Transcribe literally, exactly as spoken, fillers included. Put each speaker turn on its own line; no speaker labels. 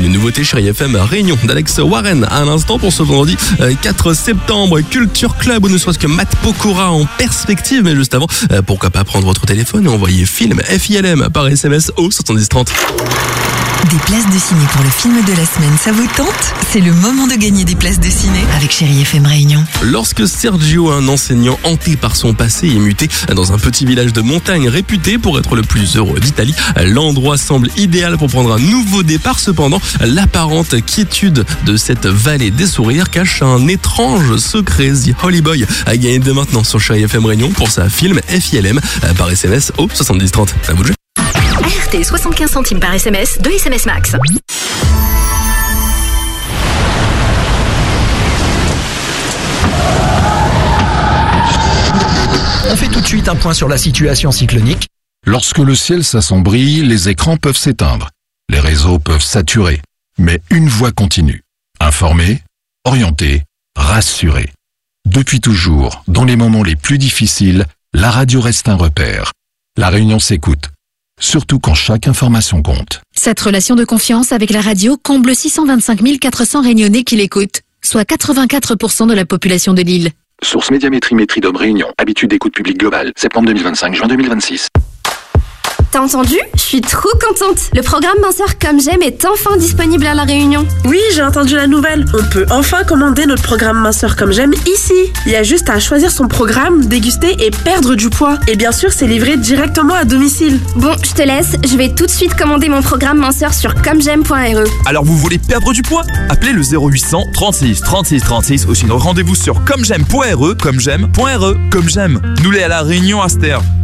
une nouveauté chez F M Réunion d'Alex Warren à l'instant pour ce vendredi quatre septembre. Culture Club où ne serait-ce que Matt Pokora en perspective. Mais juste avant, pourquoi pas prendre votre téléphone et envoyer film F I L M par S M S au soixante-dix trente.
Des places de ciné pour le film de la semaine, ça vous tente? C'est le moment de gagner des places de ciné avec Chérie F M Réunion.
Lorsque Sergio, un enseignant hanté par son passé, est muté dans un petit village de montagne réputé pour être le plus heureux d'Italie, l'endroit semble idéal pour prendre un nouveau départ. Cependant, l'apparente quiétude de cette vallée des sourires cache un étrange secret. The Holy Boy a gagné dès maintenant sur Chérie F M Réunion pour sa film F I L M par S M S au soixante-dix trente. À vous de jouer.
R T soixante-quinze centimes par S M S, deux S M S max.
On fait tout de suite un point sur la situation cyclonique.
Lorsque le ciel s'assombrit, les écrans peuvent s'éteindre. Les réseaux peuvent saturer. Mais une voix continue. Informer, orienter, rassurer. Depuis toujours, dans les moments les plus difficiles, la radio reste un repère. La Réunion s'écoute. Surtout quand chaque information compte.
Cette relation de confiance avec la radio comble six cent vingt-cinq mille quatre cents Réunionnais qui l'écoutent, soit quatre-vingt-quatre pour cent de la population de l'île.
Source Médiamétrie Métridome Réunion. Habitude d'écoute publique globale. Septembre deux mille vingt-cinq, juin deux mille vingt-six.
T'as entendu? Je suis trop contente. Le programme Minceur comme j'aime est enfin disponible à La Réunion.
Oui, j'ai entendu la nouvelle. On peut enfin commander notre programme Minceur comme j'aime ici. Il y a juste à choisir son programme, déguster et perdre du poids. Et bien sûr, c'est livré directement à domicile.
Bon, je te laisse. Je vais tout de suite commander mon programme Minceur sur comme j'aime point r e.
Alors vous voulez perdre du poids? Appelez le zéro huit cents trente-six trente-six trente-six ou sinon rendez-vous sur comme j'aime point r e, comme j'aime point r e. Comme j'aime, nous l'est à La Réunion à Ster.